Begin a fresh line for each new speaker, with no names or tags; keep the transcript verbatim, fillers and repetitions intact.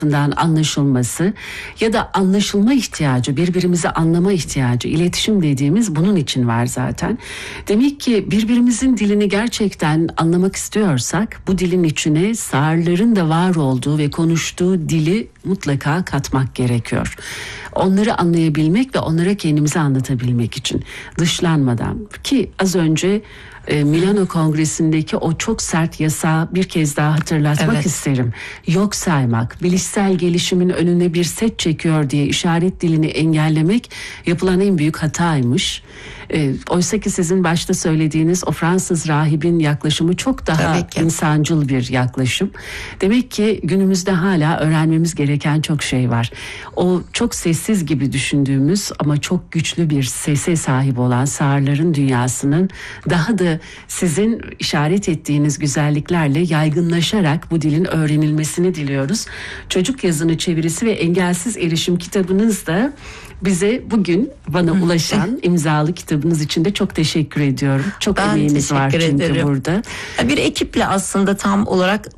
anlaşılması ya da anlaşılma ihtiyacı, birbirimizi anlama ihtiyacı, iletişim dediğimiz bunun için var zaten. Demek ki birbirimizin dilini gerçekten anlamak istiyorsak bu dilin içine sağırların da var olduğu ve konuştuğu dili mutlaka katmak gerekiyor. Onları anlayabilmek ve onlara kendimizi anlatabilmek için, dışlanmadan. Ki az önce e, Milano Kongresi'ndeki o çok sert yasağı bir kez daha hatırlatmak evet. isterim. Yok saymak, bilişsel gelişimin önüne bir set çekiyor diye işaret dilini engellemek yapılan en büyük hataymış. E, oysa ki sizin başta söylediğiniz o Fransız rahibin yaklaşımı çok daha insancıl bir yaklaşım. Demek ki günümüzde hala öğrenmemiz gereken çok şey var. O çok sessiz gibi düşündüğümüz ama çok güçlü bir sese sahip olan sağırların dünyasının daha da sizin işaret ettiğiniz güzelliklerle yaygınlaşarak bu dilin öğrenilmesini diliyoruz. Çocuk Yazını Çevirisi ve Engelsiz Erişim kitabınız da bize bugün bana ulaşan imzalı kitabınız için de çok teşekkür ediyorum. Çok ben emeğiniz var çünkü ederim. Burada.
Bir ekiple aslında tam olarak